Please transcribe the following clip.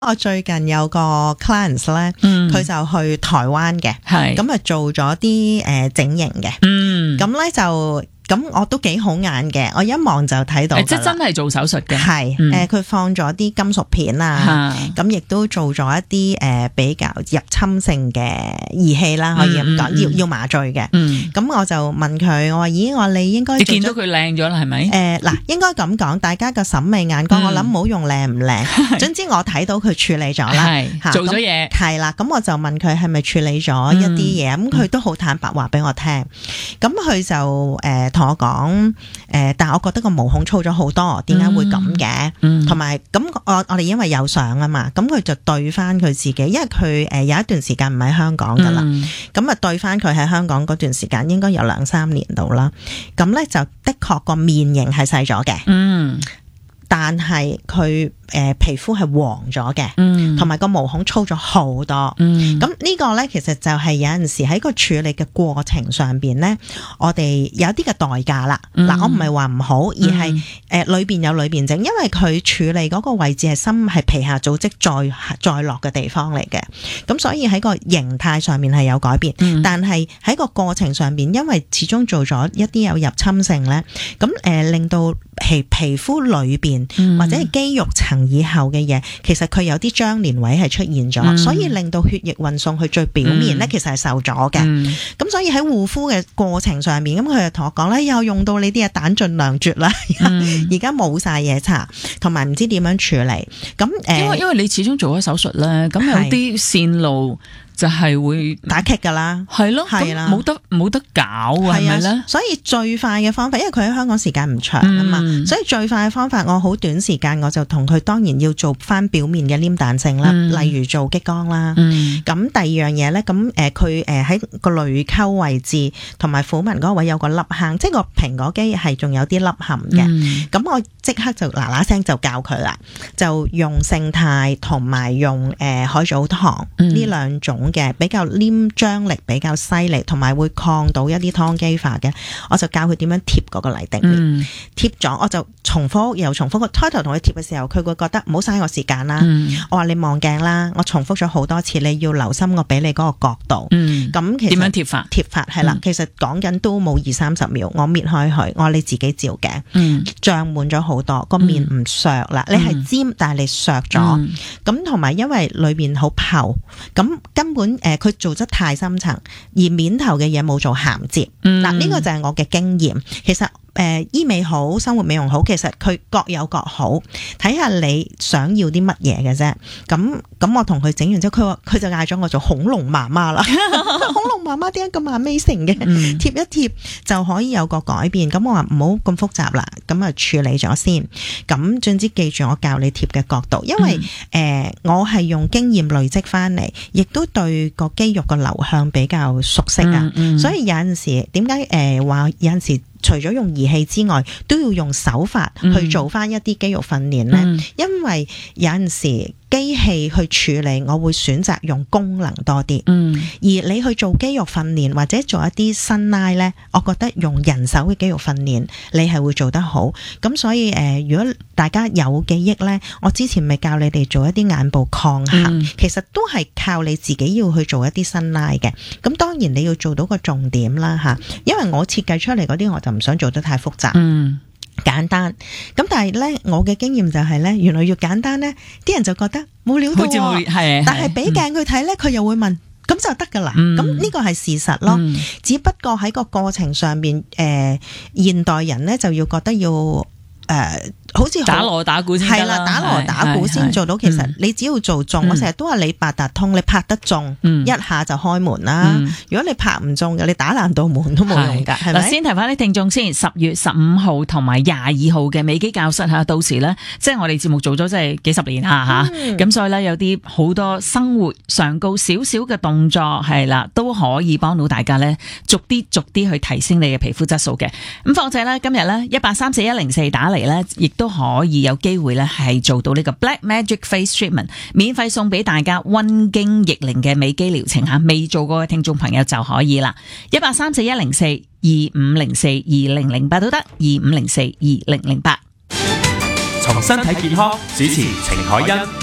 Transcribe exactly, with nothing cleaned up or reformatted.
我最近有個 clients 咧，佢、嗯、就去台灣嘅，咁啊做咗啲誒整形嘅，咁咧、嗯、就。咁我都幾好眼嘅，我一望就睇到， 即係真係做手術嘅， 係誒佢放咗啲金屬片啊，咁亦都做咗一啲誒、呃、比較入侵性嘅儀器啦，可以咁講、嗯，要要麻醉嘅。咁、嗯、我就問佢，我話咦，我話你應該你見到佢靚咗啦，係咪？ 誒嗱、呃，應該咁講，大家嘅審美眼光，嗯、我諗唔好用靚唔靚，總之我睇到佢處理咗啦， 做咗嘢係啦。咁我就問佢係咪處理咗一啲嘢，咁佢、嗯、都好坦白話俾我聽。咁佢就誒同、呃、我講。講誒，但係我覺得個毛孔粗咗好多，點解會咁嘅？同埋咁我我哋因為有相啊嘛，咁佢就對翻佢自己，因為佢誒有一段時間唔喺香港噶啦，咁啊、嗯、對翻佢喺香港嗰段時間應該有兩三年度啦，咁咧就的確個面型係細咗嘅，嗯，但係佢。誒、呃、皮膚係黃咗嘅，同埋個毛孔粗咗好多。咁、嗯、呢個咧，其實就係有陣時喺個處理嘅過程上邊咧，我哋有啲嘅代價啦。嗱、嗯，我唔係話唔好，而係誒裏邊有裏邊整，因為佢處理嗰個位置係深係皮下組織再再落嘅地方嚟嘅。咁所以喺個形態上面係有改變，嗯、但係喺個過程上邊，因為始終做咗一啲有入侵性咧，咁誒、呃、令到皮皮膚裏邊、嗯、或者係肌肉層以後嘅嘢，其實佢有啲張連位係出現咗，嗯、所以令到血液運送去最表面咧，嗯、其實係受咗嘅。咁、嗯、所以喺護膚嘅過程上面，咁佢就同我講咧，又用到你啲嘢彈盡糧絕啦，而家冇晒嘢搽，同埋唔知點樣處理。咁誒， 因為因為你始終做咗手術咧，咁有啲線路。就係會打擊噶啦， 係咯，係啦，冇得冇得搞啊，係咪咧？ 所以最快嘅方法，因為佢喺香港時間唔長啊嘛，嗯、所以最快嘅方法，我好短時間我就同佢當然要做翻表面嘅黏彈性啦，嗯、例如做激光啦。咁、嗯、第二樣嘢咧，咁誒佢誒喺個淚溝位置同埋虎紋嗰位有個凹坑，即係個蘋果肌係仲有啲凹陷嘅。咁、嗯、我即刻就嗱嗱聲就教佢啦，就用勝肽同埋用誒、呃、海藻糖呢兩種。嘅比較黏張力比較犀利，同埋會抗到一啲湯基化嘅，我就教佢點樣貼嗰個泥定面，嗯、貼咗我就重複又重複。個開頭同佢貼嘅時候，佢會覺得唔好嘥我時間啦。嗯、我話你望鏡啦，我重複咗好多次，你要留心我俾你嗰個角度。咁、嗯、其實點樣貼法？貼法係啦，其實講緊都冇二三十秒，我搣開佢，我話你自己照鏡，嗯、脹滿咗好多，個面唔削啦，嗯、你係尖，但係你削咗。咁同埋因為裏邊好厚，咁根本。本誒佢做得太深層，而面頭嘅嘢冇做銜接。嗱呢、嗯、個就係我嘅經驗。其實誒、呃、醫美好，生活美容好，其實佢各有各好，睇下你想要啲乜嘢嘅啫。咁咁我同佢整完之後，佢話佢就嗌咗我做恐龍媽媽啦。恐龍媽媽點解咁 amazing 嘅？嗯、貼一貼就可以有個改變。咁我話唔好咁複雜啦，咁啊處理咗先。咁總之記住我教你貼嘅角度，因為誒、嗯呃、我係用經驗累積翻嚟，亦都對個肌肉個流向比較熟悉啊。嗯嗯、所以有陣時點解誒話有陣時除咗用儀器之外，都要用手法去做翻一啲肌肉訓練咧？嗯、因為有陣時機器去處理，我會選擇用功能多啲。嗯，而你去做肌肉訓練或者做一啲伸拉咧，我覺得用人手嘅肌肉訓練，你係會做得好。咁所以誒、呃，如果大家有記憶咧，我之前咪教你哋做一啲眼部抗衡，嗯、其實都係靠你自己要去做一啲伸拉嘅。咁當然你要做到個重點啦吓，因為我設計出嚟嗰啲我就唔想做得太複雜。嗯。簡單，咁但係咧，我嘅經驗就係咧，原來越簡單咧，啲人就覺得冇料到，係，但係俾鏡佢睇咧，佢、嗯、又會問，咁就得噶啦，咁呢個係事實咯，嗯、只不過喺個過程上面，誒、呃，現代人咧就要覺得要，誒、呃。好似打鑼打鼓先係啦， 打鑼打鼓先做到。其實你只要做中，我成日都話你八達通，你拍得中，一下就開門啦。如果你拍唔中嘅，你打爛道門都冇用噶，係咪？ 先提翻啲聽眾先，十月十五號同埋廿二號嘅美肌教室吓，到時咧，即係我哋節目做咗即係幾十年啦吓，咁所以咧有啲好多生活上高少少嘅動作係啦，都可以幫到大家咧，逐啲逐啲去提升你嘅皮膚質素嘅。咁況且咧，今日咧一八三四一零四打嚟咧，亦都可以有機會咧，係做到呢個 Black Magic Face Treatment， 免費送俾大家溫經逆齡嘅美肌療程吓，未做過嘅聽眾朋友就可以啦。一八三四一零四二五零四二零零八都得，二五零四二零零八。 從身體健康主持程海欣。